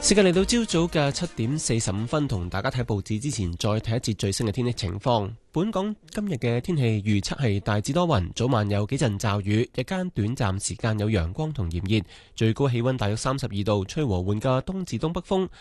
時間嚟到朝早嘅7:45，同大家睇報紙之前，再睇一節最新嘅天氣情況。本港今日嘅天氣預測係大致多雲，早晚有幾陣驟雨，日間短暫時間有陽光同炎熱，最高氣溫大約32度，吹和緩嘅東至東北風。